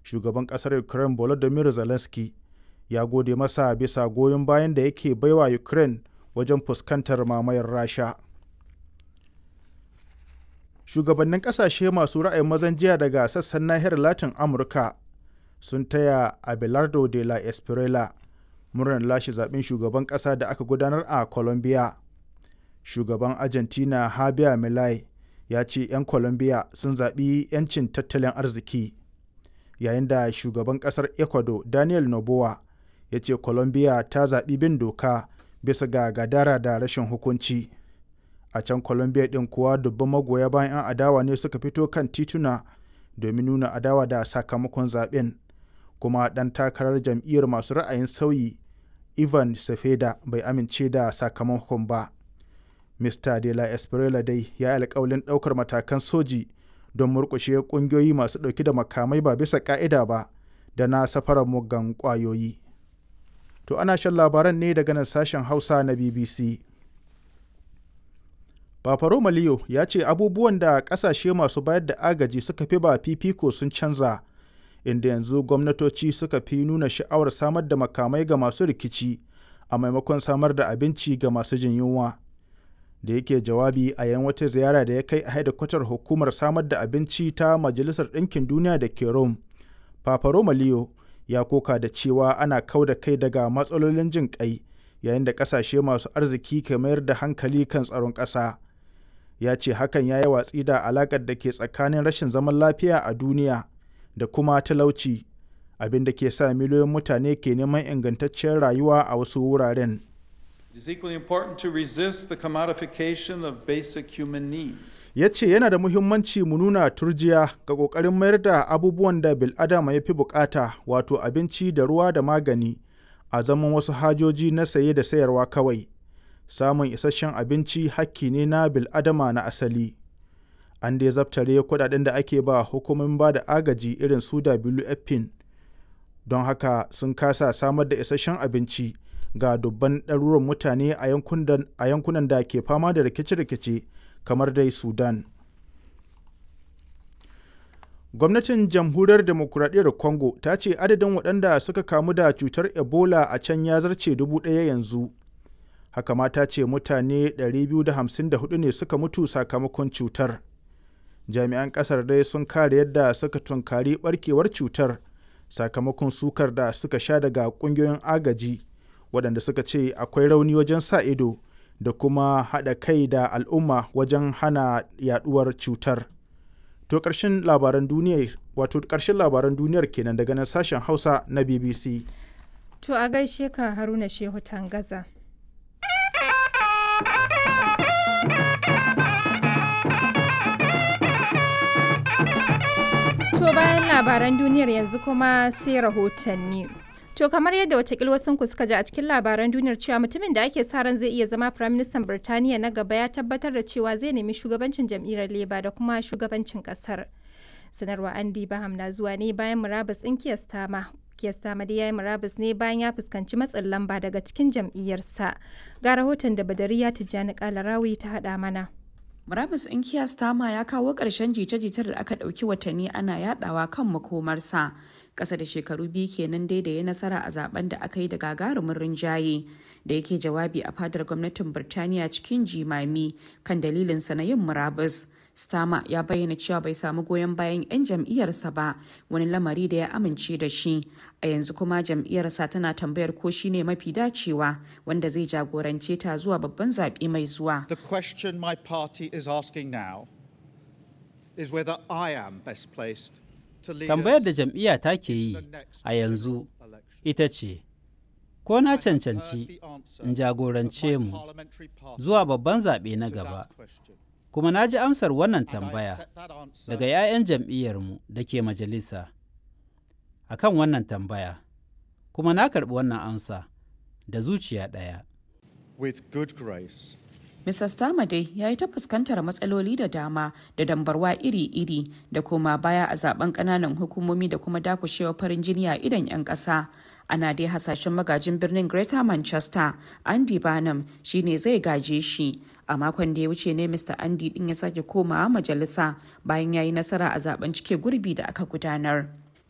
shugaban ƙasar Ukraine Volodymyr Zelensky ya gode masa bisa goyon bayan da yake baiwa Ukraine wajen fuskantar mamayar Rasha. Shugabannin ƙasashe masu ra'ayin mazan jiya daga sassan nahiyar Latin Amurka sun taya Abelardo de la Espriella murnar lashe zaɓen shugaban ƙasa da aka gudanar a Colombia. Shugaban Argentina Javier Milei ya ce 'yan Colombia sun zaɓi 'yancin tattalin arziki, yayin da shugaban ƙasar Ecuador Daniel Noboa ya ce Colombia ta zaɓi bin doka bisa ga gadara da rashin hukunci. A can Colombia ɗin kuwa dubban magoya bayan 'yan adawa ne suka fito kan tituna domin nuna adawa da sakamakon zaɓen, kuma ɗan takarar jam'iyyar masu ra'ayin sauyi Ivan Cepeda bai amince da sakamakon ba. Mr. De La Espriella dai ya yi alƙawalin ɗaukar matakan soji don murƙushe ƙungiyoyi masu ɗauke da makamai ba bisa ƙa'ida ba da na safarar muggan ƙwayoyi. To ana shan labaran ne daga nan sashen Hausa na BBC. Papa Roma Leo ya ce abubuwan da ƙasashe masu bayar da agaji suka fi ba fifiko sun canza, inda yanzu gwamnatoci suka fi nuna sha'awar samar da makamai ga masu rikici a maimakon samar da abinci ga masu jin yunwa. Da yake jawabi a yayin wata ziyara da ya kai a hedikwatar hukumar samar da abinci ta Majalisar Ɗinkin Duniya da ke Rome, Papa Roma Leo ya koka da cewa ana kau da kai daga matsalolin jin ƙai yayin da ƙasashe masu arziki ke mayar da hankali kan tsaron ƙasa. Ya ce hakan ya yi watsi da alaƙar da ke tsakanin rashin zaman lafiya a duniya da kuma talauci, abin da ke sa miliyoyin mutane ke neman ingantacciyar rayuwa a wasu wuraren. Ya ce yana da muhimmanci mu nuna turjiya ga ƙoƙarin mayar da abubuwan da bil'adama ya fi bukata, wato abinci da ruwa da magani, a zaman wasu hajoji na saye da sayarwa kawai. Samun isasshen abinci hakki ne na bil'adama na asali. An dai zabtare kuɗaɗen da ake ba hukumomin ba da agaji irin su WFP, don haka sun kasa samar da isasshen abinci ga dubban ɗaruruwan mutane a yankunan da ke fama da rikice-rikice kamar dai Sudan. Gwamnatin Jamhuriyar Demokuraɗiyyar Congo ta ce adadin waɗanda suka kamu da cutar Ebola a can ya zarce 1,000 yanzu. Haka ma ta ce mutane 254 ne suka mutu sakamakon cutar. Jami'an ƙasar dai sun kare yadda suka tunkari ɓarkewar cutar sakamakon sukar da suka sha daga ƙungiyoyin agaji, waɗanda suka ce akwai rauni wajen sa ido da kuma haɗa kai da al'umma wajen hana yaɗuwar cutar. To ƙarshen labaran duniyar kenan daga nan sashen Hausa na BBC. To a gaishe ka Haruna Shehu Tangaza. To bayan labaran duniyar yanzu kuma sai rahotanni. To kamar yadda watakil wasunku suka ji a cikin labaran duniyar cewa mutumin da ake sa ran zai iya zama Firaministan Birtaniya na gaba ya tabbatar da cewa zai nemi shugabancin jam'iyyar Labour da kuma shugabancin kasar. Sanarwa Andy Baham na zuwa ne bayan murabus ɗin Keir Starmer. Keir Starmer dai ya yi murabus ne bayan ya fuskanci matsin lamba daga cikin jam'iyyarsa. Ga rahoton da Badariya Tijjani Kalarawi ta haɗa mana. Murabus ɗin Keir Starmer ya kawo ƙarshen jita-jitar da aka ɗauki watanni ana yaɗawa kan makomarsa. Ƙasa da shekaru 2 kenan dai da ya nasara a zaben da aka yi da gagarumin rinjaye. Da yake jawabi a fadar gwamnatin Birtaniya cikin jimami kan dalilinsa na yin murabus. Starmer ya bayyana cewa bai samu goyon bayan 'yan jam'iyyarsa ba, wani lamari da ya amince da shi. A yanzu kuma jam'iyyarsa tana tambayar ko shi ne mafi dacewa wanda zai jagorance ta zuwa babban zaɓe mai zuwa. The question my party is asking now is whether I am best placed to lead us. Tambayar da jam'iyya ta ke yi a yanzu ita ce, ko na cancanci in jagorance mu zuwa babban zaɓe na gaba. Kuma na ji amsar wannan tambaya daga 'ya'yan jam'iyyarmu da ke majalisa a kan wannan tambaya, kuma na karɓi wannan amsa da zuciya ɗaya. Mr. Starmer dai ya yi ta fuskantar matsaloli da dama da dambarwa iri-iri da koma baya a zaben ƙananan hukumomi da kuma dakushewa farin jini a idon 'yan ƙasa. Ana dai hasashen magajin birnin Greater Manchester, Andy Burnham, shine zai gaje shi. A makon da ya wuce ne Mr. Andy din ya sake komawa majalisa bayan ya yi nasara a zaben cike gurbi da aka gudanar.